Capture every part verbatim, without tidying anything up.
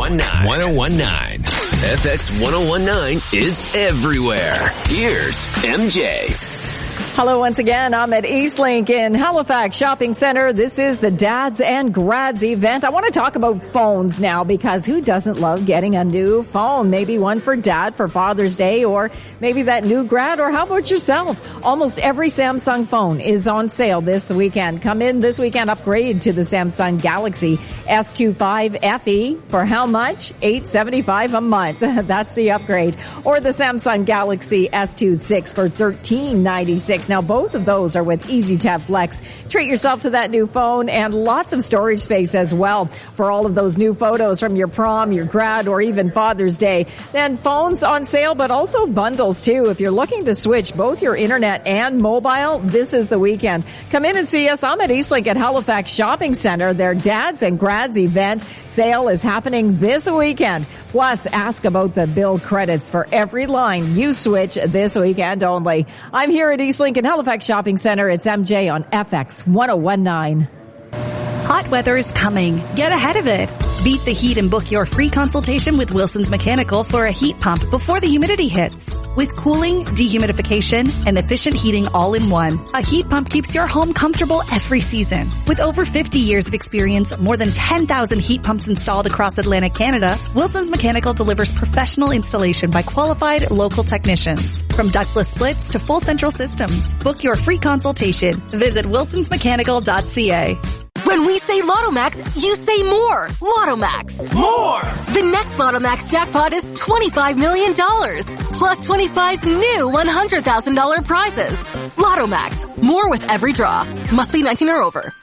one nine. ten nineteen. F X ten nineteen is everywhere. Here's M J. Hello once again. I'm at Eastlink in Halifax Shopping Center. This is the Dads and Grads event. I want to talk about phones now because who doesn't love getting a new phone? Maybe one for Dad for Father's Day, or maybe that new grad, or how about yourself? Almost every Samsung phone is on sale this weekend. Come in this weekend, upgrade to the Samsung Galaxy S twenty-five F E for how much? eight hundred seventy-five dollars a month. That's the upgrade. Or the Samsung Galaxy S twenty-six for thirteen ninety-six. Now, both of those are with EasyTap Flex. Treat yourself to that new phone and lots of storage space as well for all of those new photos from your prom, your grad, or even Father's Day. Then phones on sale, but also bundles too. If you're looking to switch both your internet and mobile, this is the weekend. Come in and see us. I'm at Eastlink at Halifax Shopping Center. Their Dads and Grads event sale is happening this weekend. Plus, ask about the bill credits for every line you switch this weekend only. I'm here at Eastlink in Halifax Shopping Center. It's M J on F X ten nineteen. Hot weather is coming. Get ahead of it. Beat the heat and book your free consultation with Wilson's Mechanical for a heat pump before the humidity hits. With cooling, dehumidification, and efficient heating all in one, a heat pump keeps your home comfortable every season. With over fifty years of experience, more than ten thousand heat pumps installed across Atlantic Canada, Wilson's Mechanical delivers professional installation by qualified local technicians. From ductless splits to full central systems, book your free consultation. Visit wilsons mechanical dot c a. When we say Lotto Max, you say more. Lotto Max. More! The next Lotto Max jackpot is twenty-five million dollars. Plus twenty-five new one hundred thousand dollars prizes. Lotto Max. More with every draw. Must be nineteen or over.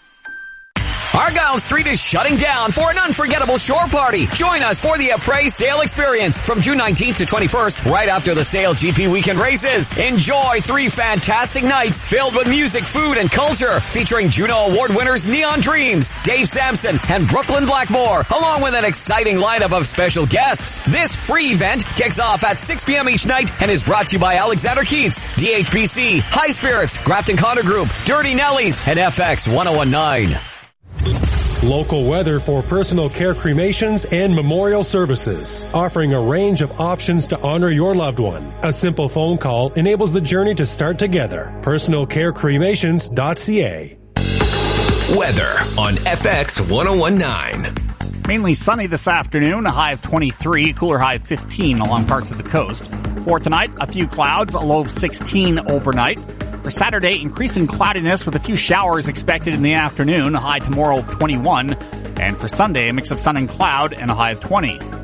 Argyle Street is shutting down for an unforgettable shore party. Join us for the Appraise Sale Experience from June nineteenth to twenty-first, right after the Sale G P weekend races. Enjoy three fantastic nights filled with music, food, and culture, featuring Juno Award winners Neon Dreams, Dave Sampson, and Brooklyn Blackmore, along with an exciting lineup of special guests. This free event kicks off at six p.m. each night and is brought to you by Alexander Keith's, D H B C, High Spirits, Grafton Connor Group, Dirty Nellies, and F X ten nineteen. Local weather for personal care cremations and memorial services, offering a range of options to honor your loved one. A simple phone call enables the journey to start together. personal care cremations dot c a. Weather on F X ten nineteen. Mainly sunny this afternoon, a high of twenty-three, cooler high of fifteen along parts of the coast. For tonight, a few clouds, a low of sixteen overnight. For Saturday, increasing cloudiness with a few showers expected in the afternoon, a high tomorrow of twenty-one. And for Sunday, a mix of sun and cloud and a high of twenty.